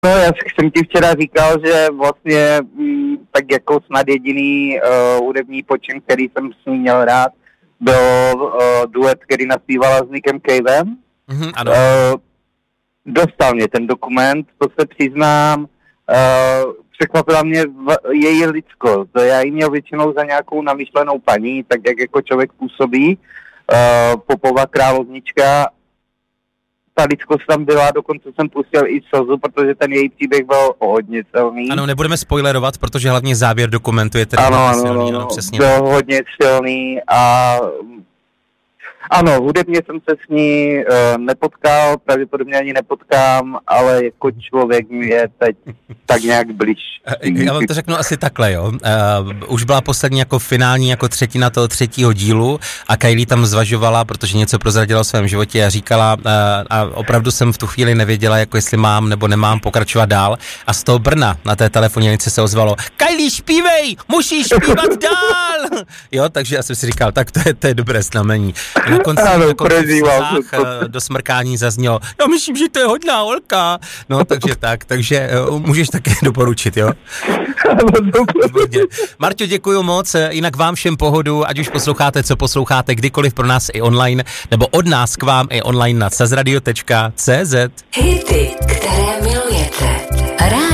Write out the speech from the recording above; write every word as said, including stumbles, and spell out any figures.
No, já jsem ti včera říkal, že vlastně m, tak jako snad jediný uh, hudební počin, který jsem s ní měl rád, byl uh, duet, který naspívala s Nickem Cavem. Mm-hmm, ano. Uh, dostal mě ten dokument, to se přiznám, uh, překvapila mě v, její lidskost. Já ji měl většinou za nějakou namyšlenou paní, tak jak jako člověk působí, uh, popová královnička. Ta lidskost tam byla, dokonce jsem pustil i slzu, protože ten její příběh byl hodně silný. Ano, nebudeme spoilerovat, protože hlavně závěr dokumentu je tedy ano, silný, ano, ano, ano, přesně. Byl hodně silný a ano, hudebně jsem se s ní uh, nepotkal, pravděpodobně ani nepotkám, ale jako člověk mi je teď tak nějak blíž. Já vám to řeknu asi takhle, jo. Uh, už byla poslední jako finální jako třetina toho třetího dílu a Kylie tam zvažovala, protože něco prozradila o svém životě a říkala uh, a opravdu jsem v tu chvíli nevěděla, jako jestli mám nebo nemám pokračovat dál a z toho Brna na té telefonilice se ozvalo: Kylie, špívej, musíš špívat dál! Jo, takže já jsem si říkal, tak to je, to je dobré znamení. Na konci, ano, na konci vztah, do smrkání zaznělo: no myslím, že to je hodná holka. No takže tak, takže uh, můžeš taky doporučit, jo? Marťo, děkuju moc, jinak vám všem pohodu, ať už posloucháte, co posloucháte, kdykoliv pro nás i online, nebo od nás k vám i online na cezradio tečka cé zet. Hity, které milujete.